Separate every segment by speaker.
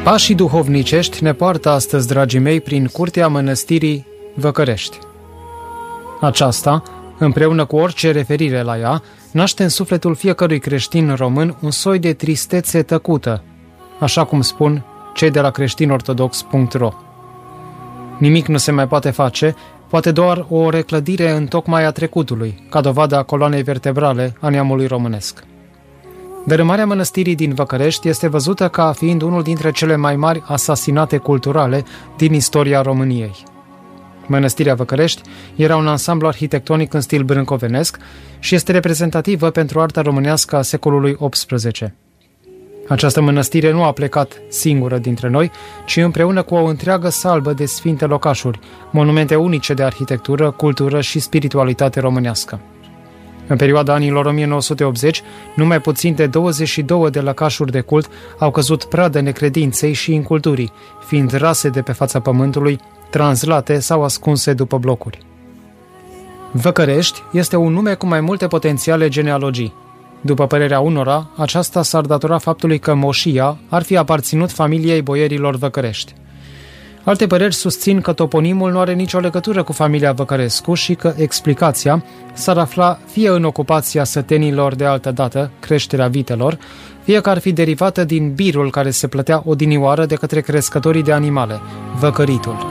Speaker 1: Pașii duhovnicești ne poartă astăzi, dragii mei, prin curtea mănăstirii Văcărești. Aceasta, împreună cu orice referire la ea, naște în sufletul fiecărui creștin român un soi de tristețe tăcută, așa cum spun cei de la creștinortodox.ro. Nimic nu se mai poate face, poate doar o reclădire întocmai a trecutului, ca dovadă a coloanei vertebrale a neamului românesc. Dărâmarea mănăstirii din Văcărești este văzută ca fiind unul dintre cele mai mari asasinate culturale din istoria României. Mănăstirea Văcărești era un ansamblu arhitectonic în stil brâncovenesc și este reprezentativă pentru arta românească a secolului XVIII. Această mănăstire nu a plecat singură dintre noi, ci împreună cu o întreagă salbă de sfinte locașuri, monumente unice de arhitectură, cultură și spiritualitate românească. În perioada anilor 1980, numai puțin de 22 de lăcașuri de cult au căzut pradă necredinței și inculturii, fiind rase de pe fața pământului, translate sau ascunse după blocuri. Văcărești este un nume cu mai multe potențiale genealogii. După părerea unora, aceasta s-ar datora faptului că moșia ar fi aparținut familiei boierilor Văcărești. Alte păreri susțin că toponimul nu are nicio legătură cu familia Văcărescu și că explicația s-ar afla fie în ocupația sătenilor de altă dată, creșterea vitelor, fie că ar fi derivată din birul care se plătea odinioară de către crescătorii de animale, văcăritul.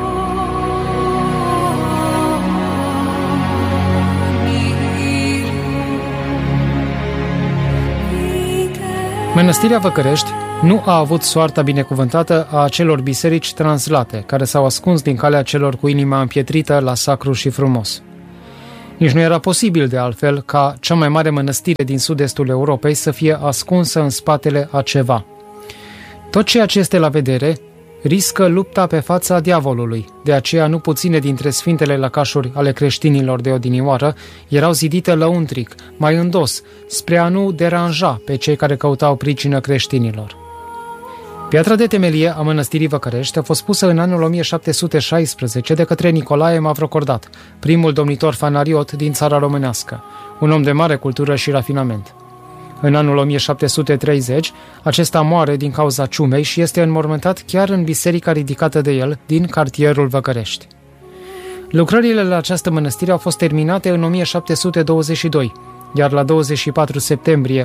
Speaker 1: Mănăstirea Văcărești nu a avut soarta binecuvântată a acelor biserici translate, care s-au ascuns din calea celor cu inima împietrită la sacru și frumos. Nici nu era posibil de altfel ca cea mai mare mănăstire din sud-estul Europei să fie ascunsă în spatele a ceva. Tot ceea ce este la vedere riscă lupta pe fața diavolului, de aceea nu puține dintre sfintele lăcașuri ale creștinilor de odinioară erau zidite lăuntric, mai în dos, spre a nu deranja pe cei care căutau pricină creștinilor. Piatra de temelie a mănăstirii Văcărești a fost pusă în anul 1716 de către Nicolae Mavrocordat, primul domnitor fanariot din țara românească, un om de mare cultură și rafinament. În anul 1730, acesta moare din cauza ciumei și este înmormântat chiar în biserica ridicată de el din cartierul Văcărești. Lucrările la această mănăstire au fost terminate în 1722, iar la 24 septembrie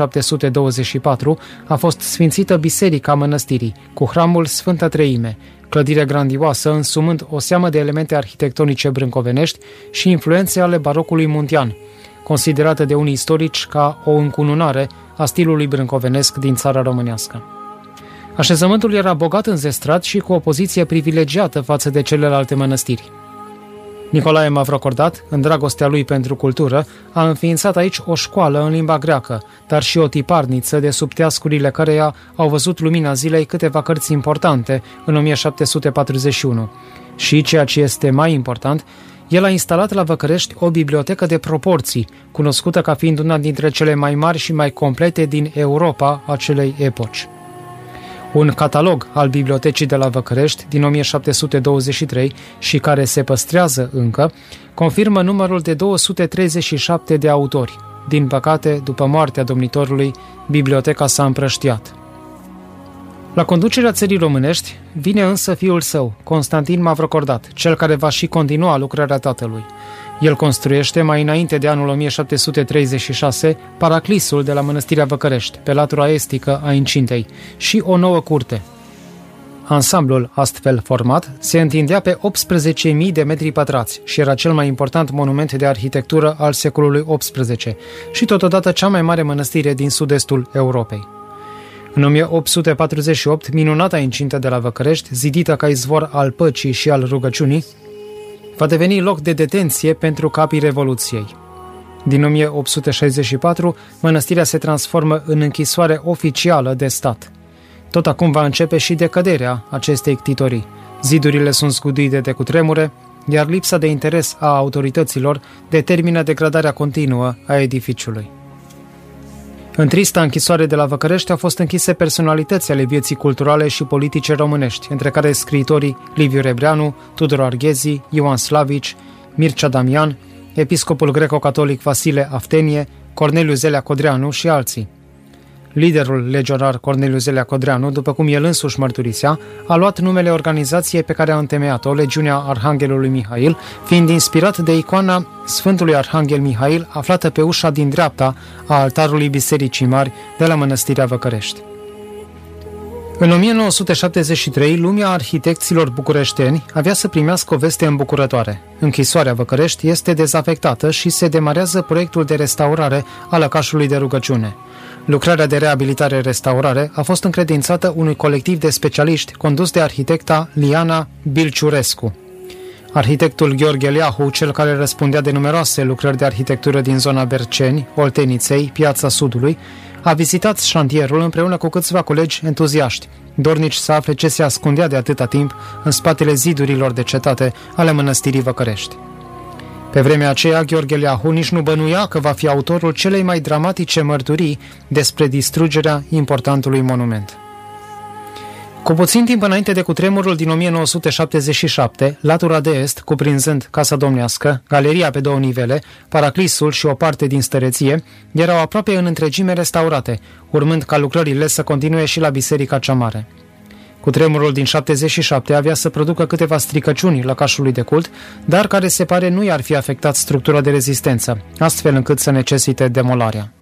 Speaker 1: 1724 a fost sfințită biserica mănăstirii, cu hramul Sfânta Treime, clădire grandioasă însumând o seamă de elemente arhitectonice brâncovenești și influențe ale barocului muntean, considerată de unii istorici ca o încununare a stilului brâncovenesc din țara românească. Așezământul era bogat înzestrat și cu o poziție privilegiată față de celelalte mănăstiri. Nicolae Mavrocordat, în dragostea lui pentru cultură, a înființat aici o școală în limba greacă, dar și o tiparniță de sub teascurile căreia au văzut lumina zilei câteva cărți importante în 1741. Și, ceea ce este mai important, el a instalat la Văcărești o bibliotecă de proporții, cunoscută ca fiind una dintre cele mai mari și mai complete din Europa acelei epoci. Un catalog al bibliotecii de la Văcărești din 1723 și care se păstrează încă, confirmă numărul de 237 de autori. Din păcate, după moartea domnitorului, biblioteca s-a împrăștiat. La conducerea țării românești vine însă fiul său, Constantin Mavrocordat, cel care va și continua lucrarea tatălui. El construiește mai înainte de anul 1736 paraclisul de la mănăstirea Văcărești, pe latura estică a incintei, și o nouă curte. Ansamblul astfel format se întindea pe 18.000 de metri pătrați și era cel mai important monument de arhitectură al secolului XVIII și totodată cea mai mare mănăstire din sud-estul Europei. În 1848, minunata incintă de la Văcărești, zidită ca izvor al păcii și al rugăciunii, va deveni loc de detenție pentru capii Revoluției. Din 1864, mănăstirea se transformă în închisoare oficială de stat. Tot acum va începe și decăderea acestei ctitorii. Zidurile sunt zguduite de cutremure, iar lipsa de interes a autorităților determină degradarea continuă a edificiului. În trista închisoare de la Văcărești au fost închise personalități ale vieții culturale și politice românești, între care scriitorii Liviu Rebreanu, Tudor Arghezi, Ioan Slavici, Mircea Damian, episcopul greco-catolic Vasile Aftenie, Corneliu Zelea Codreanu și alții. Liderul legionar Corneliu Zelea Codreanu, după cum el însuși mărturisea, a luat numele organizației pe care a întemeiat-o, Legiunea Arhanghelului Mihail, fiind inspirat de icoana Sfântului Arhanghel Mihail, aflată pe ușa din dreapta a altarului Bisericii Mari de la Mănăstirea Văcărești. În 1973, lumea arhitecților bucureșteni avea să primească o veste îmbucurătoare. Închisoarea Văcărești este dezafectată și se demarează proiectul de restaurare a lăcașului de rugăciune. Lucrarea de reabilitare-restaurare a fost încredințată unui colectiv de specialiști condus de arhitecta Liana Bilciurescu. Arhitectul Gheorghe Leahu, cel care răspundea de numeroase lucrări de arhitectură din zona Berceni, Olteniței, Piața Sudului, a vizitat șantierul împreună cu câțiva colegi entuziaști, dornici să afle ce se ascundea de atâta timp în spatele zidurilor de cetate ale mănăstirii Văcărești. Pe vremea aceea, Gheorghe Leahu nici nu bănuia că va fi autorul celei mai dramatice mărturii despre distrugerea importantului monument. Cu puțin timp înainte de cutremurul din 1977, latura de est, cuprinzând Casa Domnească, galeria pe 2 nivele, paraclisul și o parte din stăreție, erau aproape în întregime restaurate, urmând ca lucrările să continue și la Biserica cea Mare. Cutremurul din 77 avea să producă câteva stricăciuni lăcașului de cult, dar care se pare nu i-ar fi afectat structura de rezistență, astfel încât să necesite demolarea.